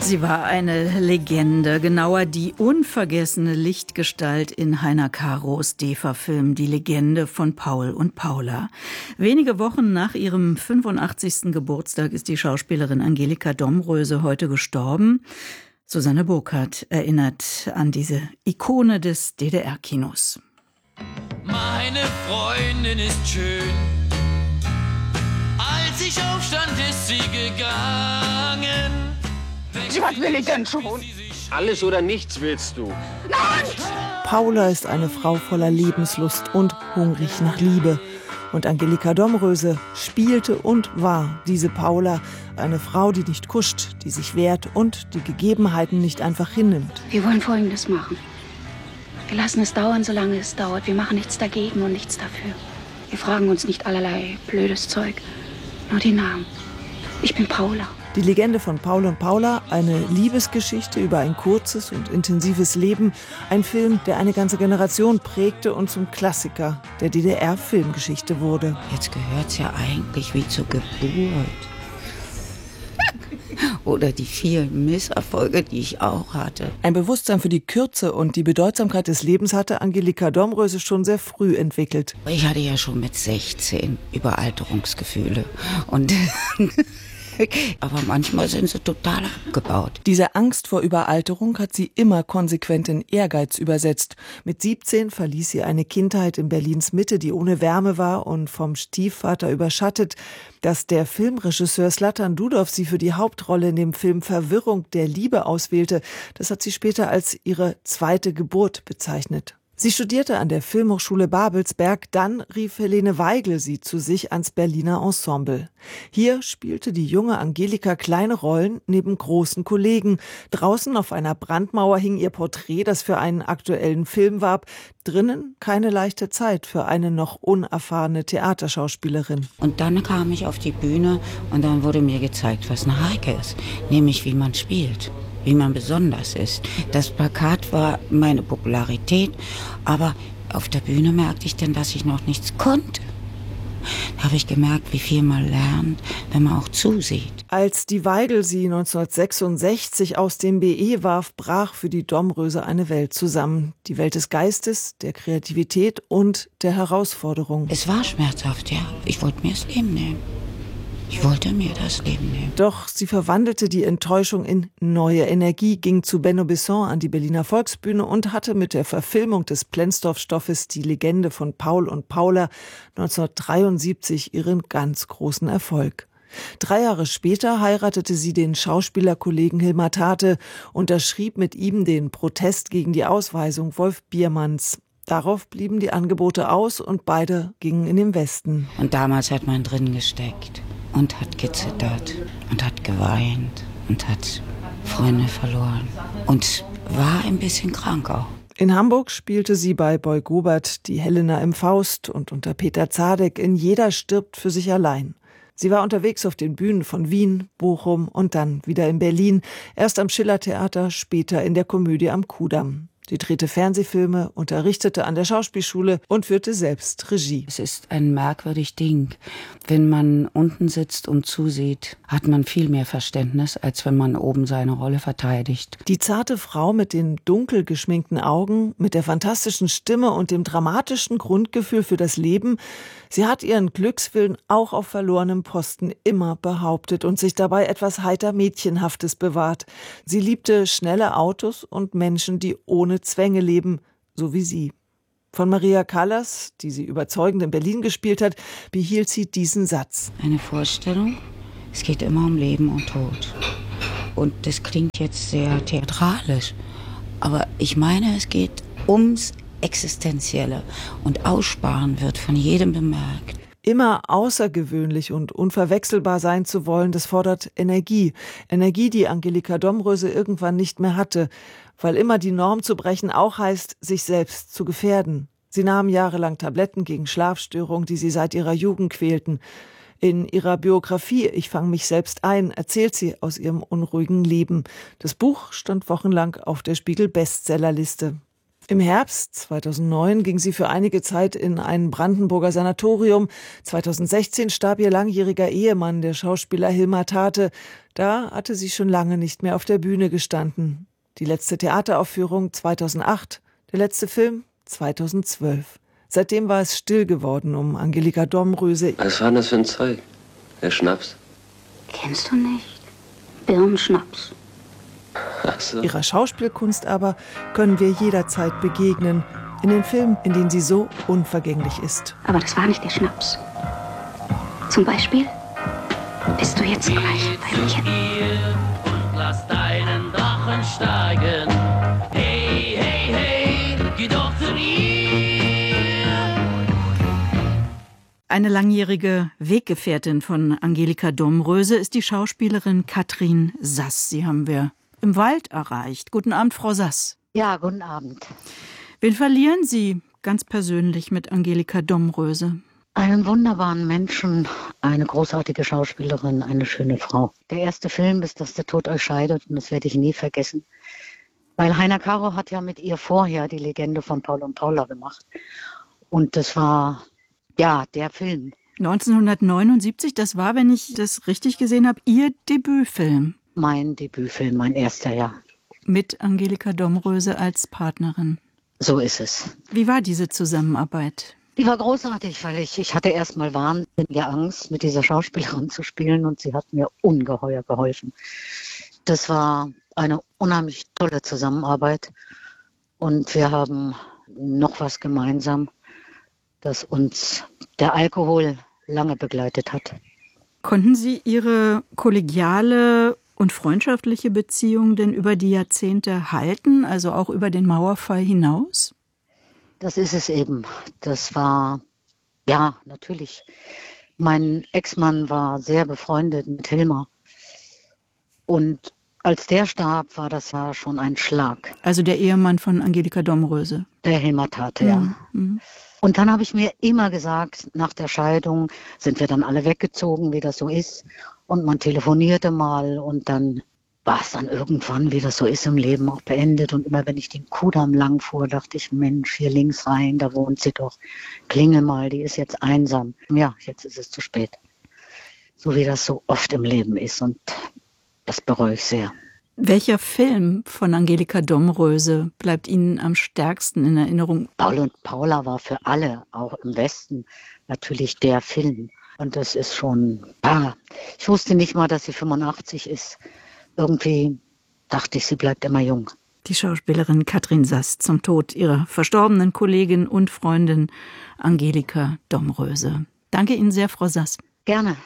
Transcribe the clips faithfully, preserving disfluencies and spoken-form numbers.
Sie war eine Legende, genauer die unvergessene Lichtgestalt in Heiner Karos DEFA-Film Die Legende von Paul und Paula. Wenige Wochen nach ihrem fünfundachtzigsten Geburtstag ist die Schauspielerin Angelika Domröse heute gestorben. Susanne Burkhardt erinnert an diese Ikone des D D R-Kinos. Meine Freundin ist schön. Als ich aufstand, ist sie gegangen. Was will ich denn schon? Alles oder nichts willst du. Nein! Paula ist eine Frau voller Lebenslust und hungrig nach Liebe. Und Angelika Domröse spielte und war diese Paula. Eine Frau, die nicht kuscht, die sich wehrt und die Gegebenheiten nicht einfach hinnimmt. Wir wollen Folgendes machen. Wir lassen es dauern, solange es dauert. Wir machen nichts dagegen und nichts dafür. Wir fragen uns nicht allerlei blödes Zeug. Nur die Namen. Ich bin Paula. Die Legende von Paul und Paula, eine Liebesgeschichte über ein kurzes und intensives Leben. Ein Film, der eine ganze Generation prägte und zum Klassiker der D D R-Filmgeschichte wurde. Jetzt gehört's ja eigentlich wie zur Geburt. Oder die vielen Misserfolge, die ich auch hatte. Ein Bewusstsein für die Kürze und die Bedeutsamkeit des Lebens hatte Angelika Domröse schon sehr früh entwickelt. Ich hatte ja schon mit sechzehn Überalterungsgefühle. Und aber manchmal sind sie total abgebaut. Diese Angst vor Überalterung hat sie immer konsequent in Ehrgeiz übersetzt. Mit siebzehn verließ sie eine Kindheit in Berlins Mitte, die ohne Wärme war und vom Stiefvater überschattet. Dass der Filmregisseur Zlatan Dudow sie für die Hauptrolle in dem Film Verwirrung der Liebe auswählte, das hat sie später als ihre zweite Geburt bezeichnet. Sie studierte an der Filmhochschule Babelsberg, dann rief Helene Weigel sie zu sich ans Berliner Ensemble. Hier spielte die junge Angelika kleine Rollen neben großen Kollegen. Draußen auf einer Brandmauer hing ihr Porträt, das für einen aktuellen Film warb. Drinnen keine leichte Zeit für eine noch unerfahrene Theaterschauspielerin. Und dann kam ich auf die Bühne und dann wurde mir gezeigt, was eine Heike ist, nämlich wie man spielt. Wie man besonders ist. Das Plakat war meine Popularität, aber auf der Bühne merkte ich dann, dass ich noch nichts konnte. Da habe ich gemerkt, wie viel man lernt, wenn man auch zusieht. Als die Weigel sie neunzehnhundertsechsundsechzig aus dem B E warf, brach für die Domröse eine Welt zusammen. Die Welt des Geistes, der Kreativität und der Herausforderung. Es war schmerzhaft, ja. Ich wollte mir das Leben nehmen. Ich wollte mir das Leben nehmen. Doch sie verwandelte die Enttäuschung in neue Energie, ging zu Benno Besson an die Berliner Volksbühne und hatte mit der Verfilmung des Plenzdorf-Stoffes Die Legende von Paul und Paula neunzehnhundertdreiundsiebzig ihren ganz großen Erfolg. Drei Jahre später heiratete sie den Schauspielerkollegen Hilmar Tate, unterschrieb mit ihm den Protest gegen die Ausweisung Wolf Biermanns. Darauf blieben die Angebote aus und beide gingen in den Westen. Und damals hat man drin gesteckt und hat gezittert und hat geweint und hat Freunde verloren und war ein bisschen krank auch. In Hamburg spielte sie bei Boy Gobert die Helena im Faust und unter Peter Zadek in Jeder stirbt für sich allein. Sie war unterwegs auf den Bühnen von Wien, Bochum und dann wieder in Berlin, erst am Schillertheater, später in der Komödie am Kudamm. Sie drehte Fernsehfilme, unterrichtete an der Schauspielschule und führte selbst Regie. Es ist ein merkwürdig Ding. Wenn man unten sitzt und zusieht, hat man viel mehr Verständnis, als wenn man oben seine Rolle verteidigt. Die zarte Frau mit den dunkel geschminkten Augen, mit der fantastischen Stimme und dem dramatischen Grundgefühl für das Leben, sie hat ihren Glückswillen auch auf verlorenem Posten immer behauptet und sich dabei etwas heiter Mädchenhaftes bewahrt. Sie liebte schnelle Autos und Menschen, die ohne Zwänge leben, so wie sie. Von Maria Callas, die sie überzeugend in Berlin gespielt hat, behielt sie diesen Satz. Eine Vorstellung, es geht immer um Leben und Tod. Und das klingt jetzt sehr theatralisch, aber ich meine, es geht ums Existenzielle und Aussparen wird von jedem bemerkt. Immer außergewöhnlich und unverwechselbar sein zu wollen, das fordert Energie. Energie, die Angelika Domröse irgendwann nicht mehr hatte, weil immer die Norm zu brechen auch heißt, sich selbst zu gefährden. Sie nahm jahrelang Tabletten gegen Schlafstörungen, die sie seit ihrer Jugend quälten. In ihrer Biografie »Ich fange mich selbst ein« erzählt sie aus ihrem unruhigen Leben. Das Buch stand wochenlang auf der Spiegel-Bestsellerliste. Im Herbst zweitausendneun ging sie für einige Zeit in ein Brandenburger Sanatorium. zweitausendsechzehn starb ihr langjähriger Ehemann, der Schauspieler Hilmar Tate. Da hatte sie schon lange nicht mehr auf der Bühne gestanden. Die letzte Theateraufführung zweitausendacht, der letzte Film zweitausendzwölf. Seitdem war es still geworden um Angelika Domröse. Was war denn das für ein Zeug? Der Schnaps? Kennst du nicht? Birnenschnaps. Ach so. Ihrer Schauspielkunst aber können wir jederzeit begegnen. In den Filmen, in denen sie so unvergänglich ist. Aber das war nicht der Schnaps. Zum Beispiel bist du jetzt gleich bei mir. Und lass deinen Drachen steigen. Hey, hey, hey, geh doch zu ihr. Eine langjährige Weggefährtin von Angelika Domröse ist die Schauspielerin Katrin Sass. Sie haben wir im Wald erreicht. Guten Abend, Frau Sass. Ja, guten Abend. Wen verlieren Sie ganz persönlich mit Angelika Domröse? Einen wunderbaren Menschen, eine großartige Schauspielerin, eine schöne Frau. Der erste Film ist, dass der Tod euch scheidet, und das werde ich nie vergessen. Weil Heiner Caro hat ja mit ihr vorher die Legende von Paul und Paula gemacht. Und das war, ja, der Film. neunzehnhundertneunundsiebzig, das war, wenn ich das richtig gesehen habe, Ihr Debütfilm. Mein Debütfilm, mein erster, ja. Mit Angelika Domröse als Partnerin. So ist es. Wie war diese Zusammenarbeit? Die war großartig, weil ich, ich hatte erstmal wahnsinnige Angst, mit dieser Schauspielerin zu spielen, und sie hat mir ungeheuer geholfen. Das war eine unheimlich tolle Zusammenarbeit, und wir haben noch was gemeinsam, das uns der Alkohol lange begleitet hat. Konnten Sie Ihre kollegiale und freundschaftliche Beziehung denn über die Jahrzehnte halten, also auch über den Mauerfall hinaus? Das ist es eben. Das war, ja, natürlich. Mein Ex-Mann war sehr befreundet mit Hilmar. Und als der starb, war das ja schon ein Schlag. Also der Ehemann von Angelika Domröse. Der Hilmar Tate, ja. Mhm. Und dann habe ich mir immer gesagt, nach der Scheidung sind wir dann alle weggezogen, wie das so ist. Und man telefonierte mal, und dann war es dann irgendwann, wie das so ist im Leben, auch beendet. Und immer wenn ich den Kudamm lang fuhr, dachte ich, Mensch, hier links rein, da wohnt sie doch. Klingel mal, die ist jetzt einsam. Ja, jetzt ist es zu spät. So wie das so oft im Leben ist, und das bereue ich sehr. Welcher Film von Angelika Domröse bleibt Ihnen am stärksten in Erinnerung? Paul und Paula war für alle, auch im Westen, natürlich der Film. Und das ist schon, ah, ich wusste nicht mal, dass sie fünfundachtzig ist. Irgendwie dachte ich, sie bleibt immer jung. Die Schauspielerin Katrin Sass zum Tod ihrer verstorbenen Kollegin und Freundin Angelika Domröse. Danke Ihnen sehr, Frau Sass. Gerne.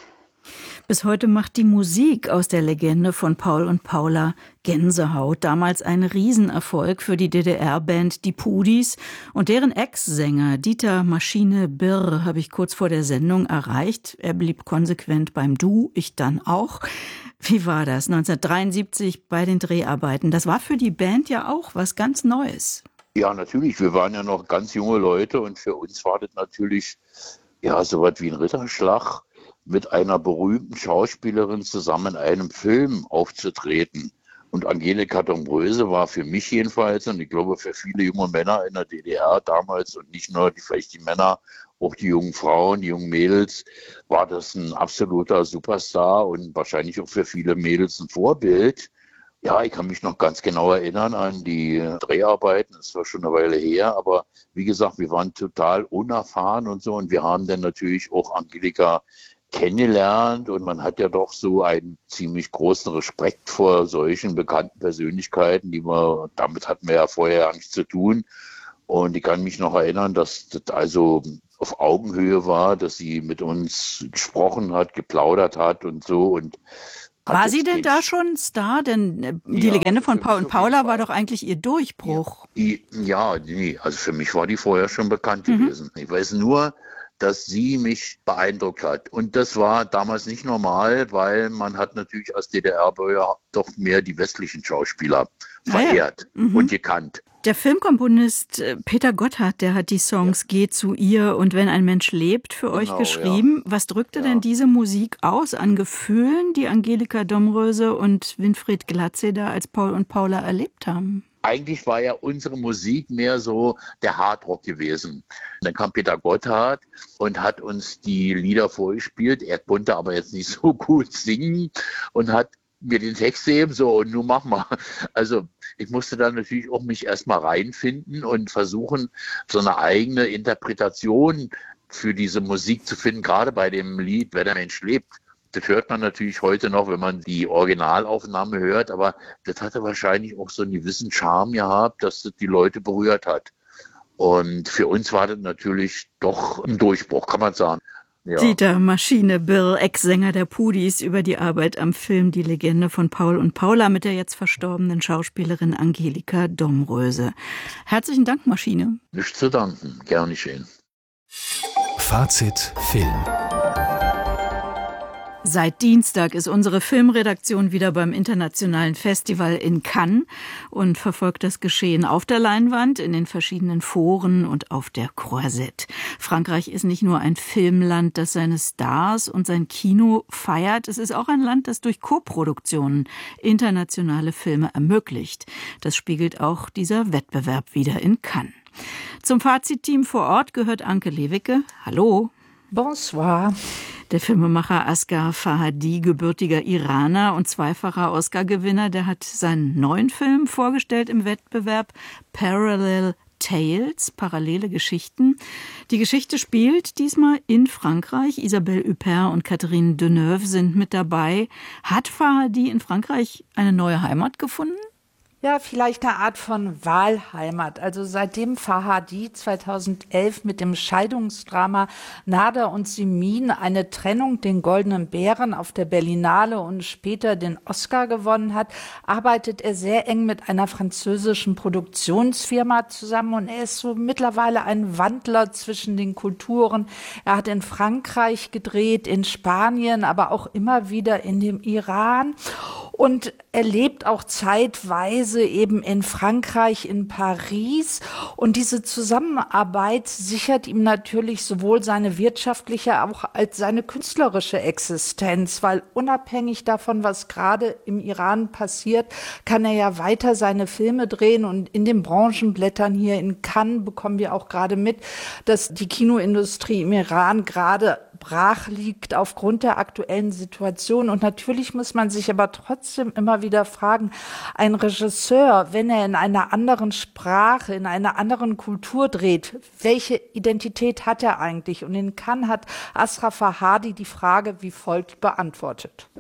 Bis heute macht die Musik aus der Legende von Paul und Paula Gänsehaut. Damals ein Riesenerfolg für die D D R-Band Die Pudis. Und deren Ex-Sänger Dieter Maschine Birr habe ich kurz vor der Sendung erreicht. Er blieb konsequent beim Du, ich dann auch. Wie war das neunzehnhundertdreiundsiebzig bei den Dreharbeiten? Das war für die Band ja auch was ganz Neues. Ja, natürlich. Wir waren ja noch ganz junge Leute, und für uns war das natürlich ja so was wie ein Ritterschlag, mit einer berühmten Schauspielerin zusammen in einem Film aufzutreten. Und Angelika Domröse war für mich jedenfalls, und ich glaube für viele junge Männer in der D D R damals, und nicht nur die, vielleicht die Männer, auch die jungen Frauen, die jungen Mädels, war das ein absoluter Superstar und wahrscheinlich auch für viele Mädels ein Vorbild. Ja, ich kann mich noch ganz genau erinnern an die Dreharbeiten, das war schon eine Weile her, aber wie gesagt, wir waren total unerfahren und so, und wir haben dann natürlich auch Angelika kennengelernt, und man hat ja doch so einen ziemlich großen Respekt vor solchen bekannten Persönlichkeiten, die wir, damit hatten wir ja vorher nichts zu tun. Und ich kann mich noch erinnern, dass das also auf Augenhöhe war, dass sie mit uns gesprochen hat, geplaudert hat und so. Und war sie denn da schon Star? Denn die ja, Legende von Paul und Paula war doch eigentlich ihr Durchbruch. Ja, ja, nee, also für mich war die vorher schon bekannt mhm. gewesen. Ich weiß nur, dass sie mich beeindruckt hat. Und das war damals nicht normal, weil man hat natürlich als D D R-Bürger doch mehr die westlichen Schauspieler verehrt ah ja. mhm. und gekannt. Der Filmkomponist Peter Gotthard, der hat die Songs ja. Geh zu ihr und Wenn ein Mensch lebt für genau, euch geschrieben. Ja. Was drückte ja. denn diese Musik aus an Gefühlen, die Angelika Domröse und Winfried Glatze da als Paul und Paula erlebt haben? Eigentlich war ja unsere Musik mehr so der Hardrock gewesen. Dann kam Peter Gotthard und hat uns die Lieder vorgespielt. Er konnte aber jetzt nicht so gut singen und hat mir den Text eben so, und nun mach mal. Also ich musste dann natürlich auch mich erstmal reinfinden und versuchen, so eine eigene Interpretation für diese Musik zu finden, gerade bei dem Lied Wer der Mensch lebt. Das hört man natürlich heute noch, wenn man die Originalaufnahme hört, aber das hatte wahrscheinlich auch so einen gewissen Charme gehabt, dass das die Leute berührt hat. Und für uns war das natürlich doch ein Durchbruch, kann man sagen. Ja. Dieter Maschine Birl, Ex-Sänger der Pudis, über die Arbeit am Film Die Legende von Paul und Paula mit der jetzt verstorbenen Schauspielerin Angelika Domröse. Herzlichen Dank, Maschine. Nicht zu danken, gern geschehen. Fazit Film. Seit Dienstag ist unsere Filmredaktion wieder beim internationalen Festival in Cannes und verfolgt das Geschehen auf der Leinwand, in den verschiedenen Foren und auf der Croisette. Frankreich ist nicht nur ein Filmland, das seine Stars und sein Kino feiert, es ist auch ein Land, das durch Koproduktionen internationale Filme ermöglicht. Das spiegelt auch dieser Wettbewerb wieder in Cannes. Zum Fazitteam vor Ort gehört Anke Lewicke. Hallo. Bonsoir. Der Filmemacher Asghar Farhadi, gebürtiger Iraner und zweifacher Oscar-Gewinner, der hat seinen neuen Film vorgestellt im Wettbewerb Parallel Tales, parallele Geschichten. Die Geschichte spielt diesmal in Frankreich. Isabelle Huppert und Catherine Deneuve sind mit dabei. Hat Farhadi in Frankreich eine neue Heimat gefunden? Ja, vielleicht eine Art von Wahlheimat. Also seitdem Farhadi zweitausendelf mit dem Scheidungsdrama Nada und Simin eine Trennung, den Goldenen Bären auf der Berlinale und später den Oscar gewonnen hat, arbeitet er sehr eng mit einer französischen Produktionsfirma zusammen und er ist so mittlerweile ein Wandler zwischen den Kulturen. Er hat in Frankreich gedreht, in Spanien, aber auch immer wieder in dem Iran und er lebt auch zeitweise eben in Frankreich, in Paris. Und diese Zusammenarbeit sichert ihm natürlich sowohl seine wirtschaftliche auch als seine künstlerische Existenz, weil unabhängig davon, was gerade im Iran passiert, kann er ja weiter seine Filme drehen. Und in den Branchenblättern hier in Cannes bekommen wir auch gerade mit, dass die Kinoindustrie im Iran gerade brach liegt aufgrund der aktuellen Situation. Und natürlich muss man sich aber trotzdem immer wieder fragen, ein Regisseur, wenn er in einer anderen Sprache, in einer anderen Kultur dreht, welche Identität hat er eigentlich? Und in Cannes hat Asghar Farhadi die Frage wie folgt beantwortet.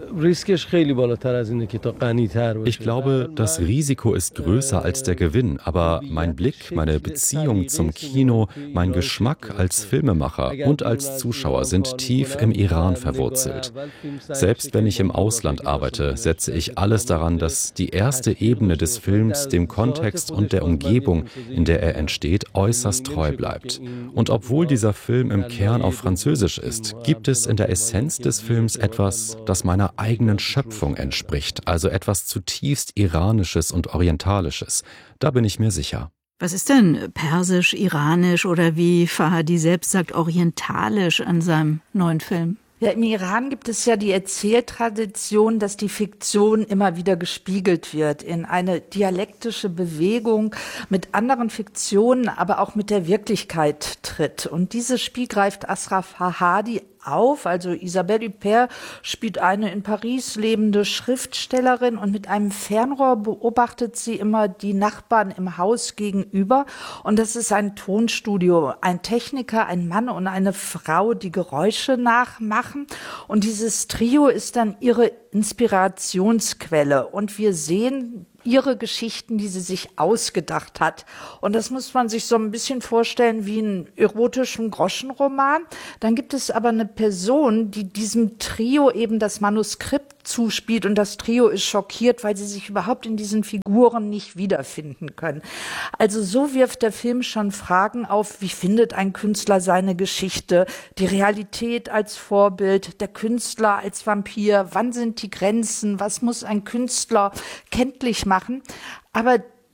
Ich glaube, das Risiko ist größer als der Gewinn, aber mein Blick, meine Beziehung zum Kino, mein Geschmack als Filmemacher und als Zuschauer sind tief im Iran verwurzelt. Selbst wenn ich im Ausland arbeite, setze ich alles daran, dass die erste Ebene des Films dem Kontext und der Umgebung, in der er entsteht, äußerst treu bleibt. Und obwohl dieser Film im Kern auf Französisch ist, gibt es in der Essenz des Films etwas, das meiner eigenen Schöpfung entspricht, also etwas zutiefst Iranisches und Orientalisches. Da bin ich mir sicher. Was ist denn persisch, iranisch oder wie Farhadi selbst sagt, orientalisch an seinem neuen Film? Ja, im Iran gibt es ja die Erzähltradition, dass die Fiktion immer wieder gespiegelt wird in eine dialektische Bewegung mit anderen Fiktionen, aber auch mit der Wirklichkeit tritt. Und dieses Spiel greift Asghar Farhadi auf. Also Isabelle Huppert spielt eine in Paris lebende Schriftstellerin und mit einem Fernrohr beobachtet sie immer die Nachbarn im Haus gegenüber. Und das ist ein Tonstudio, ein Techniker, ein Mann und eine Frau, die Geräusche nachmachen. Und dieses Trio ist dann ihre Inspirationsquelle. Und wir sehen ihre Geschichten, die sie sich ausgedacht hat. Und das muss man sich so ein bisschen vorstellen wie einen erotischen Groschenroman. Dann gibt es aber eine Person, die diesem Trio eben das Manuskript zuspielt und das Trio ist schockiert, weil sie sich überhaupt in diesen Figuren nicht wiederfinden können. Also so wirft der Film schon Fragen auf, wie findet ein Künstler seine Geschichte, die Realität als Vorbild, der Künstler als Vampir, wann sind die Grenzen, was muss ein Künstler kenntlich machen. Aber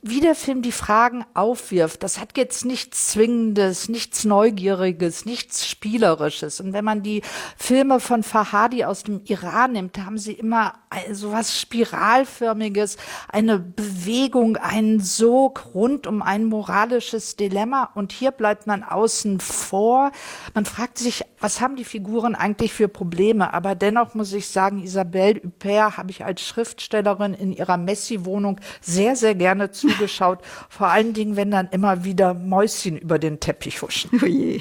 wie der Film die Fragen aufwirft, das hat jetzt nichts Zwingendes, nichts Neugieriges, nichts Spielerisches. Und wenn man die Filme von Farhadi aus dem Iran nimmt, da haben sie immer so was Spiralförmiges, eine Bewegung, einen Sog rund um ein moralisches Dilemma. Und hier bleibt man außen vor. Man fragt sich, was haben die Figuren eigentlich für Probleme? Aber dennoch muss ich sagen, Isabelle Huppert habe ich als Schriftstellerin in ihrer Messi-Wohnung sehr, sehr gerne zugeschaut. geschaut, vor allen Dingen, wenn dann immer wieder Mäuschen über den Teppich huschen. Oh je.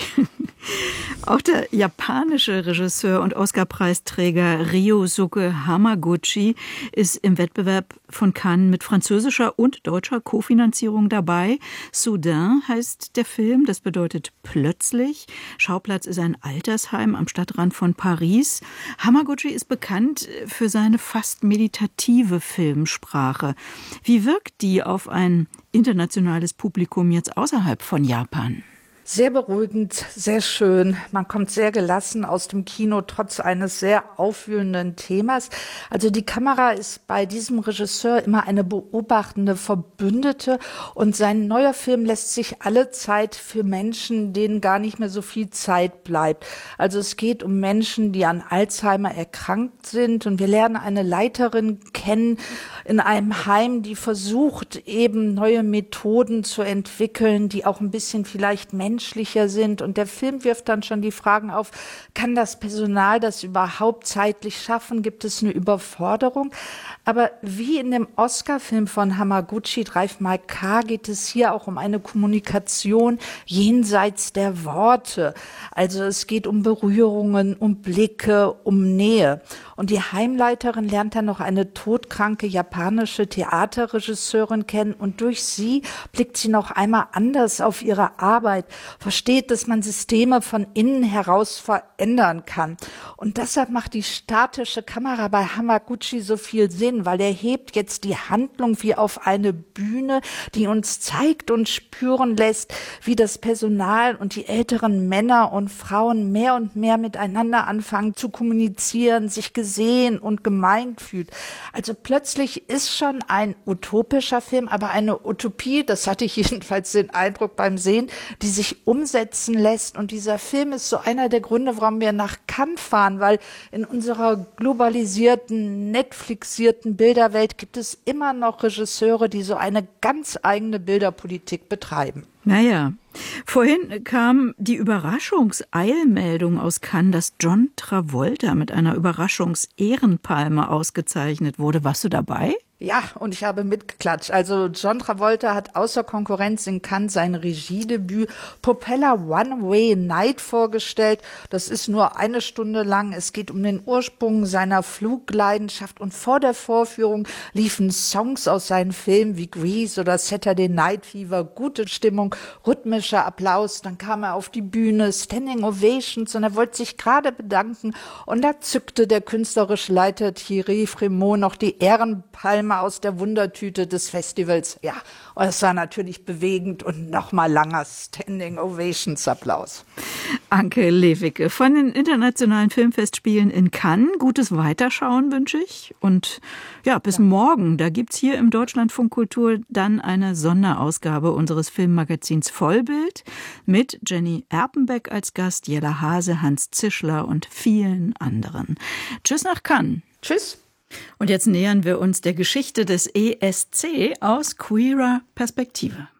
Auch der japanische Regisseur und Oscar-Preisträger Ryosuke Hamaguchi ist im Wettbewerb von Cannes mit französischer und deutscher Kofinanzierung dabei. Soudain heißt der Film, das bedeutet plötzlich. Schauplatz ist ein Altersheim am Stadtrand von Paris. Hamaguchi ist bekannt für seine fast meditative Filmsprache. Wie wirkt die auf ein internationales Publikum jetzt außerhalb von Japan? Sehr beruhigend, sehr schön. Man kommt sehr gelassen aus dem Kino, trotz eines sehr aufwühlenden Themas. Also die Kamera ist bei diesem Regisseur immer eine beobachtende Verbündete und sein neuer Film lässt sich alle Zeit für Menschen, denen gar nicht mehr so viel Zeit bleibt. Also es geht um Menschen, die an Alzheimer erkrankt sind und wir lernen eine Leiterin kennen in einem Heim, die versucht, eben neue Methoden zu entwickeln, die auch ein bisschen vielleicht Menschen menschlicher sind. Und der Film wirft dann schon die Fragen auf, kann das Personal das überhaupt zeitlich schaffen? Gibt es eine Überforderung? Aber wie in dem Oscar-Film von Hamaguchi, Drive My Car, geht es hier auch um eine Kommunikation jenseits der Worte. Also es geht um Berührungen, um Blicke, um Nähe. Und die Heimleiterin lernt dann noch eine todkranke japanische Theaterregisseurin kennen und durch sie blickt sie noch einmal anders auf ihre Arbeit, versteht, dass man Systeme von innen heraus verändern kann. Und deshalb macht die statische Kamera bei Hamaguchi so viel Sinn, weil er hebt jetzt die Handlung wie auf eine Bühne, die uns zeigt und spüren lässt, wie das Personal und die älteren Männer und Frauen mehr und mehr miteinander anfangen zu kommunizieren, sich gesehen und gemeint fühlt. Also plötzlich ist schon ein utopischer Film, aber eine Utopie, das hatte ich jedenfalls den Eindruck beim Sehen, die sich umsetzen lässt. Und dieser Film ist so einer der Gründe, warum wir nach Cannes fahren, weil in unserer globalisierten, Netflixierten Bilderwelt gibt es immer noch Regisseure, die so eine ganz eigene Bilderpolitik betreiben. Naja, vorhin kam die Überraschungseilmeldung aus Cannes, dass John Travolta mit einer Überraschungsehrenpalme ausgezeichnet wurde. Warst du dabei? Ja, und ich habe mitgeklatscht. Also John Travolta hat außer Konkurrenz in Cannes sein Regiedebüt Propeller One-Way Night vorgestellt. Das ist nur eine Stunde lang. Es geht um den Ursprung seiner Flugleidenschaft und vor der Vorführung liefen Songs aus seinen Filmen wie Grease oder Saturday Night Fever, gute Stimmung, rhythmischer Applaus. Dann kam er auf die Bühne, Standing Ovations und er wollte sich gerade bedanken und da zückte der künstlerische Leiter Thierry Frémaux noch die Ehrenpalme aus der Wundertüte des Festivals. Ja, und es war natürlich bewegend und nochmal langer Standing Ovations Applaus. Anke Lewicke von den Internationalen Filmfestspielen in Cannes. Gutes Weiterschauen wünsche ich. Und ja, bis ja. morgen. Da gibt's hier im Deutschlandfunk Kultur dann eine Sonderausgabe unseres Filmmagazins Vollbild mit Jenny Erpenbeck als Gast, Jella Hase, Hans Zischler und vielen anderen. Tschüss nach Cannes. Tschüss. Und jetzt nähern wir uns der Geschichte des E S C aus queerer Perspektive.